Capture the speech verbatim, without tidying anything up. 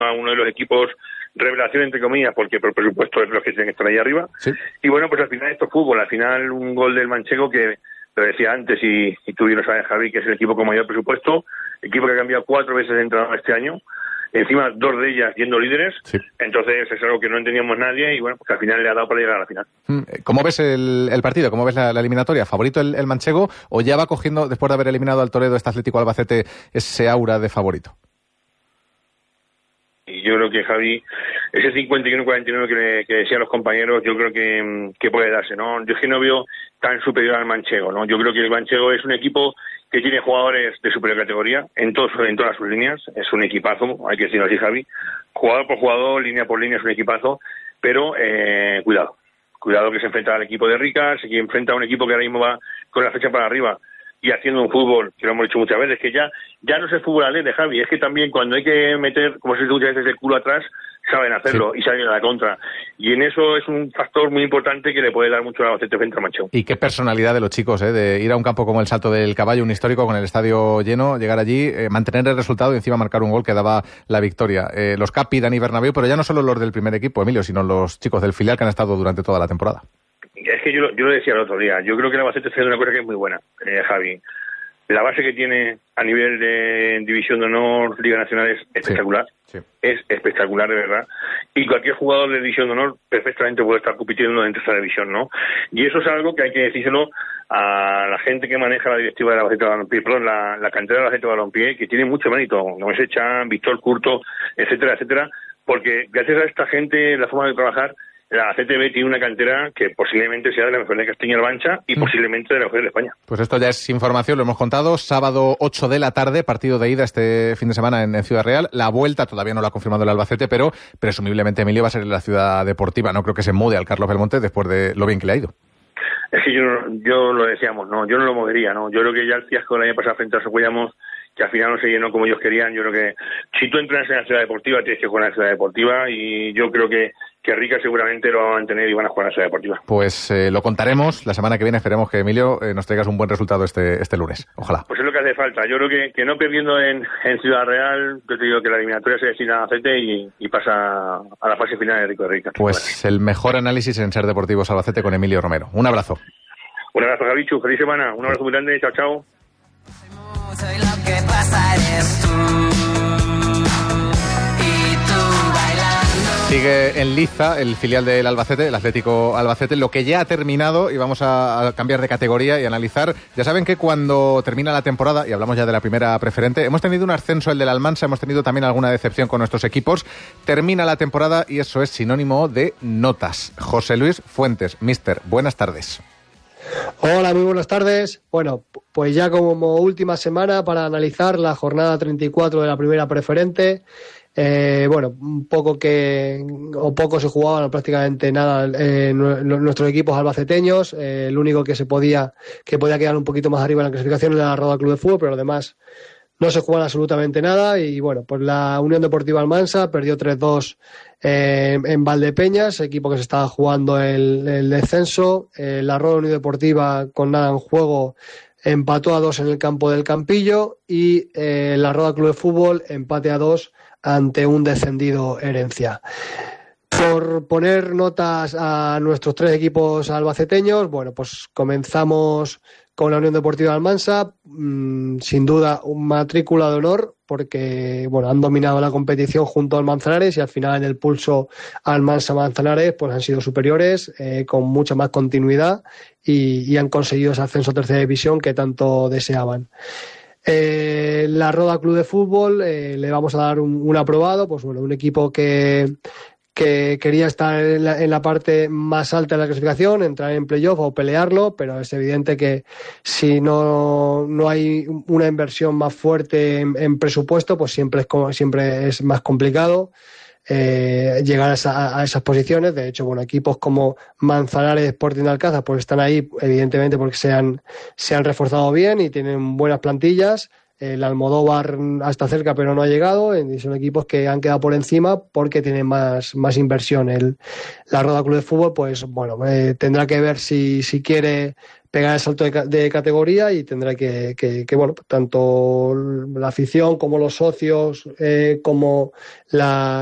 a uno de los equipos revelación, entre comillas, porque por presupuesto es los que tienen que estar ahí arriba. Sí. Y bueno, pues al final esto es fútbol. Al final un gol del Manchego que lo decía antes y, y tú bien lo sabes, Javi, que es el equipo con mayor presupuesto, equipo que ha cambiado cuatro veces de entrenador este año, encima dos de ellas siendo líderes, sí. Entonces es algo que no entendíamos nadie y bueno, pues al final le ha dado para llegar a la final. ¿Cómo ves el, el partido? ¿Cómo ves la, la eliminatoria? ¿Favorito el, el Manchego o ya va cogiendo, después de haber eliminado al Toledo, este Atlético Albacete, ese aura de favorito? Y yo creo que Javi, ese cincuenta y uno cuarenta y nueve que, le, que decían los compañeros, yo creo que, que puede darse, ¿no? Yo es que no veo tan superior al Manchego, ¿no? Yo creo que el Manchego es un equipo que tiene jugadores de superior categoría en, todos, en todas sus líneas, es un equipazo, hay que decirlo así, Javi. Jugador por jugador, línea por línea es un equipazo, pero eh, cuidado, cuidado que se enfrenta al equipo de Ricas, que enfrenta a un equipo que ahora mismo va con la flecha para arriba y haciendo un fútbol, que lo hemos dicho muchas veces, que ya ya no es el fútbol alegre, Javi, es que también cuando hay que meter, como se dice muchas veces, el culo atrás, saben hacerlo, sí. Y salen a la contra. Y en eso es un factor muy importante que le puede dar mucho a Albacete frente al Manchego. Y qué personalidad de los chicos, ¿eh? De ir a un campo como el Salto del Caballo, un histórico con el estadio lleno, llegar allí, eh, mantener el resultado y encima marcar un gol que daba la victoria. Eh, los Capi, Dani Bernabéu, pero ya no solo los del primer equipo, Emilio, sino los chicos del filial que han estado durante toda la temporada. Es que yo, yo lo decía el otro día, yo creo que el Albacete está haciendo una cosa que es muy buena, eh, Javi. La base que tiene a nivel de División de Honor, Liga Nacional es espectacular, sí, sí. Es espectacular de verdad, y cualquier jugador de División de Honor perfectamente puede estar compitiendo en tercera división, ¿no? Y eso es algo que hay que decírselo a la gente que maneja la directiva de la Albacete Balompié, perdón, la, la cantera de la Albacete Balompié, que tiene mucho mérito, Moisés Chan, Víctor Curto, etcétera, etcétera, porque gracias a esta gente, la forma de trabajar, la C T B tiene una cantera que posiblemente sea de la mejor de Castilla-La Mancha y mm. posiblemente de la mejor de España. Pues esto ya es información, lo hemos contado. Sábado ocho de la tarde, partido de ida este fin de semana en, en Ciudad Real. La vuelta todavía no lo ha confirmado el Albacete, pero presumiblemente Emilio va a ser en la Ciudad Deportiva. No creo que se mude al Carlos Belmonte después de lo bien que le ha ido. Es que yo, yo lo decíamos, no, yo no lo movería, no. Yo creo que ya el fiasco del año pasado frente a Socuellamos, que al final no se llenó como ellos querían. Yo creo que si tú entras en la Ciudad Deportiva tienes que jugar en la Ciudad Deportiva y yo creo que que Rica seguramente lo va a mantener y van a jugar en la Ciudad Deportiva. Pues eh, lo contaremos la semana que viene. Esperemos que, Emilio, eh, nos traigas un buen resultado este este lunes. Ojalá. Pues es lo que hace falta. Yo creo que, que no perdiendo en, en Ciudad Real, yo te digo que la eliminatoria se destina a Albacete y, y pasa a la fase final de Rico de Rica. Pues el mejor análisis en Ser Deportivos Albacete con Emilio Romero. Un abrazo. Un abrazo, Gabichu. Feliz semana. Un abrazo muy grande. Chao, chao. Soy lo que pasa eres tú. Sigue en liza el filial del Albacete, el Atlético Albacete, lo que ya ha terminado, y vamos a, a cambiar de categoría y analizar. Ya saben que cuando termina la temporada, y hablamos ya de la primera preferente, hemos tenido un ascenso, el del Almansa, hemos tenido también alguna decepción con nuestros equipos. Termina la temporada y eso es sinónimo de notas. José Luis Fuentes, mister, buenas tardes. Hola, muy buenas tardes. Bueno, pues ya como última semana para analizar la jornada treinta y cuatro de la primera preferente. Eh, bueno, un poco que o poco se jugaban, prácticamente nada eh, nuestros equipos albaceteños. Eh, el único que se podía que podía quedar un poquito más arriba en la clasificación era la Roda Club de Fútbol, pero además no se juegan absolutamente nada. Y bueno, pues la Unión Deportiva Almansa perdió tres dos eh, en Valdepeñas, equipo que se estaba jugando el, el descenso. Eh, la Roda Unión Deportiva, con nada en juego, empató a dos en el campo del Campillo, y eh, la Roda Club de Fútbol empate a dos ante un descendido Herencia. Por poner notas a nuestros tres equipos albaceteños, bueno, pues comenzamos con la Unión Deportiva Almansa, mmm, sin duda un matrícula de honor, porque bueno, han dominado la competición junto al Manzanares y al final en el pulso Almansa-Manzanares pues han sido superiores, eh, con mucha más continuidad, y, y han conseguido ese ascenso a tercera división que tanto deseaban. Eh, la Roda Club de Fútbol, eh, le vamos a dar un, un aprobado, pues bueno, un equipo que, que quería estar en la, en la parte más alta de la clasificación, entrar en playoff o pelearlo, pero es evidente que si no, no hay una inversión más fuerte en, en presupuesto, pues siempre es, como, siempre es más complicado Eh, llegar a, esa, a esas posiciones. De hecho, bueno, equipos como Manzanares, Sporting de Alcázar, pues están ahí evidentemente porque se han, se han reforzado bien y tienen buenas plantillas. El Almodóvar hasta cerca pero no ha llegado, y son equipos que han quedado por encima porque tienen más, más inversión. El, la Roda Club de Fútbol, pues bueno, eh, tendrá que ver si, si quiere pegar el salto de, de categoría y tendrá que, que, que, bueno, tanto la afición como los socios, eh, como la